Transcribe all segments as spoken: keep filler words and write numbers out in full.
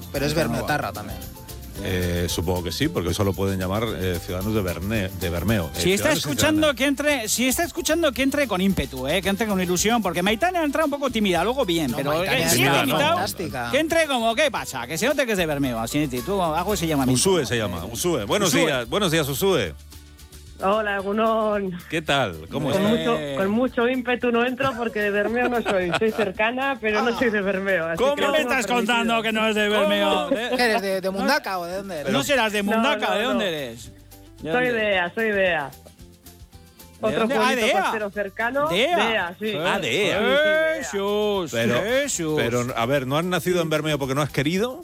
Pero es Bermeotarra también. Eh, supongo que sí, porque eso lo pueden llamar eh, ciudadanos de, Berne, de Bermeo. Si eh, está escuchando que entre, si está escuchando que entre con ímpetu, eh, que entre con ilusión, porque Maitane ha entrado un poco tímida, luego bien, no, pero eh, si no, ha invitado, fantástica. que entre como, ¿qué pasa? Que se note que es de Bermeo, así tú hago ese llamamiento. Usue se llama, Usue. Buenos Usue. días, buenos días, Usue. Hola, Gunón. ¿Qué tal? ¿Cómo Con estás? mucho, con mucho ímpetu no entro porque de Bermeo no soy. Soy cercana, pero no soy de Bermeo. Así ¿Cómo que me lo tengo estás permitido. contando que no es de Bermeo? ¿Qué eres, de, de Mundaca o de dónde eres? ¿No serás de Mundaca? No, no, ¿De dónde no. eres? ¿De Soy dónde? de Ea, soy de Ea. Otro dónde? Ah, pueblito de Ea. costero cercano. ¿De Ea? De Ea, sí. Ah, de Ea. Sí, sí, de Ea. Jesús, Pero, Jesús. pero, a ver, ¿no has nacido en Bermeo porque no has querido?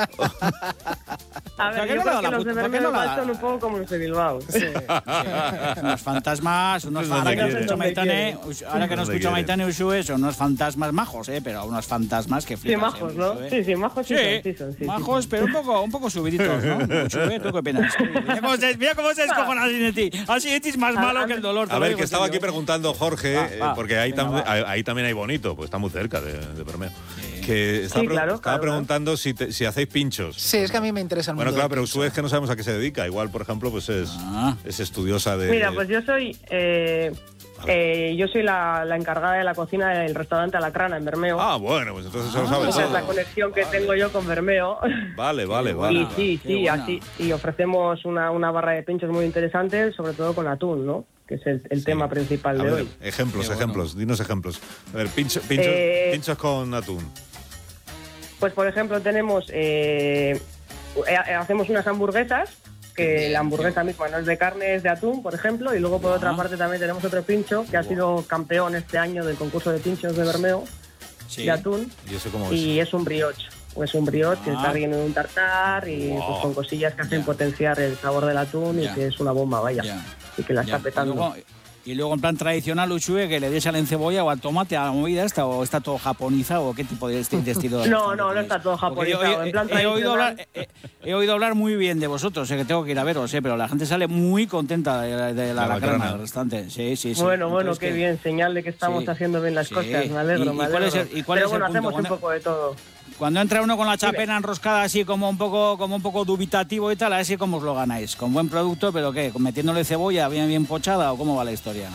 A ¿Por ver, qué yo no creo la que da los de la puta- por qué Bermeo no la igual da? son un poco como los de Bilbao. Sí, sí. Unos fantasmas, unos Pues ahora que no donde escucho quieren. Maitane, ahora que no Donde escucho quieren. Maitane Usue, son unos fantasmas majos, eh, pero unos fantasmas que Sí, flipas. majos, eh, ¿no? Usue. Sí, sí, majos sí, Sí, son, sí son. Sí, majos, sí, pero un poco, un poco subiditos, ¿no? Usue, ¿tú qué opinas? Mira cómo se, mira cómo se descojona Asinetti. Asinetti es más malo que el dolor. te A lo ver, digo que en estaba serio. aquí preguntando Jorge, Va, eh, va. porque ahí, Venga, tam- va. ahí, ahí también hay bonito, pues está muy cerca de, de Bermeo. Que estaba, Sí, pre- claro, estaba claro, preguntando si, te- si hacéis pinchos. Sí, es que a mí me interesa el Bueno, mundo claro, del pero pincho. Usue es que no sabemos a qué se dedica. Igual, por ejemplo, pues es, Ah. es estudiosa de... Mira, pues yo soy... Eh, eh, yo soy la, la encargada de la cocina del restaurante Alacrana en Bermeo. Ah, bueno, pues entonces se lo Ah, sabes Esa es todo. la conexión que tengo yo con Bermeo. Vale, vale, Qué vale. Y buena. sí, Qué sí, buena. así. Y ofrecemos una, una barra de pinchos muy interesante, sobre todo con atún, ¿no? Que es el, el Sí. tema principal A de ver, hoy. ejemplos, Qué bueno. ejemplos, dinos ejemplos. A ver, pincho- pinchos, Eh, pinchos con atún. Pues, por ejemplo, tenemos... eh, eh, hacemos unas hamburguesas, que la hamburguesa misma no es de carne, es de atún, por ejemplo, y luego por Ah. otra parte también tenemos otro pincho, que ha sido campeón este año del concurso de pinchos de Bermeo, Sí. de atún, ¿Y eso cómo es? y es un brioche. Es un brioche que Ah. está relleno de un tartar y Wow. pues, con cosillas que hacen Ya. potenciar el sabor del atún Ya. y que es una bomba, vaya. Ya. Y que la Ya. está petando. Y luego, y luego en plan tradicional, Usue, que le des al encebolla o al tomate a la movida esta, o está todo japonizado, o qué tipo de, esti- de estilo. de No, restaurante no, no tenéis? está todo Porque yo japonizado, he- en plan he, oído hablar, tradicional. he, he oído hablar muy bien de vosotros, sé que tengo que ir a veros, eh, pero la gente sale muy contenta de, la- de la La lacrana lacrana. del restaurante. Sí, sí, sí. Bueno, bueno, Entonces, qué que- bien, señal de que estamos Sí. haciendo bien las Sí. cosas, me alegro, ¿Y- y me cuál es alegro. el- y cuál Pero es el bueno, punto? hacemos un Cuando- poco de todo. Cuando entra uno con la chapela enroscada así como un poco como un poco dubitativo y tal, a ver si cómo os lo ganáis. Con buen producto, pero ¿qué? ¿Metiéndole cebolla bien bien pochada o cómo va la historia?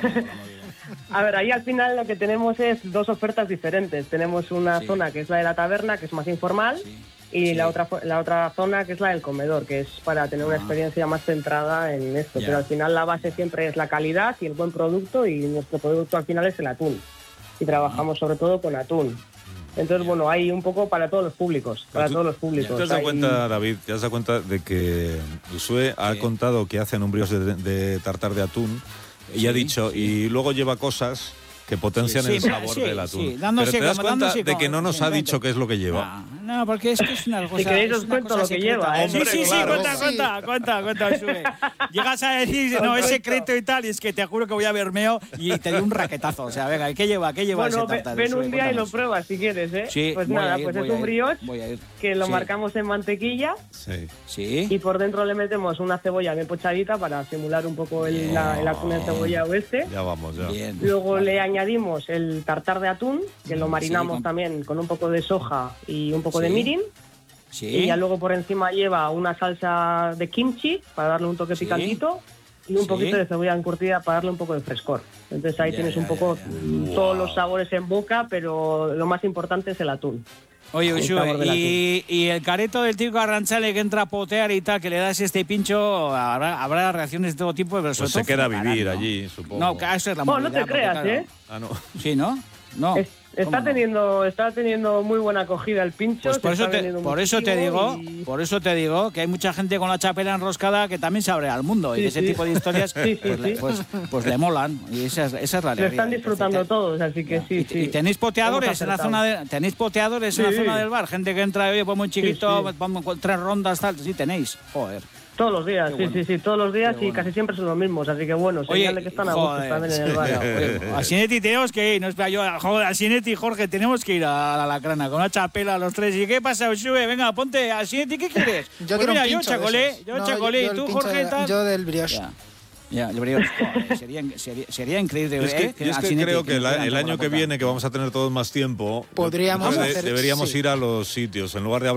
A ver, ahí al final lo que tenemos es dos ofertas diferentes. Tenemos una Sí. zona que es la de la taberna, que es más informal, Sí. y Sí. la otra fo- la otra zona que es la del comedor, que es para tener una Ah. experiencia más centrada en esto. Ya. Pero al final la base siempre es la calidad y el buen producto, y nuestro producto al final es el atún. Y trabajamos sobre todo con atún. Entonces, bueno, hay un poco para todos los públicos, para tú- todos los públicos. ¿Te has dado Hay- cuenta, David, te has dado cuenta de que Usue ha Sí. contado que hacen un brioche de, de tartar de atún y ha Sí, dicho, y luego lleva cosas que potencian Sí, el sí, sabor sí, del atún. sí, dándose Pero te das como- cuenta dándose de que como- no nos sí, ha invento. dicho qué es lo que lleva. Ah, no, porque es que es una cosa. queréis es os una cuento cosa lo que secreta. lleva, ¿eh? Sí, sí, sí, Claro. cuenta, Sí. cuenta, cuenta, cuenta, Usue. Llegas a decir, no, es secreto y tal, y es que te juro que voy a Bermeo y te doy un raquetazo. O sea, venga, ¿qué lleva? ¿Qué lleva Bueno, ese ve- tartar? ven Usue? un día y lo Cuéntanos. pruebas si quieres, ¿eh? Sí, pues voy nada, a ir, pues voy es a un ir, brioche voy a ir. que lo Sí. marcamos en mantequilla. Sí. Sí. Y por dentro le metemos una cebolla bien pochadita para simular un poco el, Bien. la, el atún en cebolla oeste. Ya vamos, ya. Bien. Luego le añadimos el tartar de atún, que lo marinamos con- también con un poco de soja y un poco de Sí. mirin. Sí. Y ya luego por encima lleva una salsa de kimchi para darle un toque Sí. picantito y un Sí. poquito de cebolla encurtida para darle un poco de frescor. Entonces ahí Ya, tienes ya, un poco ya, ya. mm, todos los sabores en boca, pero lo más importante es el atún. Oye, el Usue, sabor del y, y el careto del típico Arranchale que entra a potear y tal, que le das este pincho, habrá, habrá reacciones de todo tipo, pero sobre Pues se todo queda a fenomenal, vivir ¿no? allí, supongo. No, que eso es la Bueno, no movida, te creas, porque, claro, ¿eh? Ah, no. Sí, ¿no? No. Es- ¿Cómo Está no? teniendo, está teniendo muy buena acogida el pincho. Pues se por eso, está te, vendiendo por eso te muchísimo digo, y- por eso te digo que hay mucha gente con la chapela enroscada que también se abre al mundo y Sí, ese sí. tipo de historias Sí, sí, pues, le, sí. pues, pues le molan y esa es, esa es la Lo alegría. están disfrutando Perfecto. todos, así que sí, y, sí. y tenéis poteadores Hemos en la acertado. zona de, tenéis poteadores en la Sí. zona del bar, gente que entra, oye, pues muy chiquito, sí. vamos con tres rondas tal, sí tenéis. Joder. Todos los días, Qué sí, bueno. sí, sí, todos los días Qué y bueno. casi siempre son los mismos, así que bueno, Oye, señal de que están a gusto joder, también en el bar. Oye, a Sinetti tenemos que ir, no espera yo, joder, a Sinetti y Jorge tenemos que ir a la lacrana con una chapela los tres. ¿Y qué pasa, Usue? Venga, ponte a Sinetti, ¿qué quieres? Yo Pues quiero mira, un pincho yo de chacolé, esos. yo No, chacolé, yo y el tú, pincho Jorge, de- tal. Yo del brioche. Ya. Ya, el brioche, joder, sería, sería, sería increíble. Yo es que, ¿eh? yo es a que Sinetti creo que el, nos el hicieran año por que la viene, que puerta. vamos a tener todos más tiempo, Podríamos de- hacer- deberíamos sí. ir a los sitios, en lugar de hablar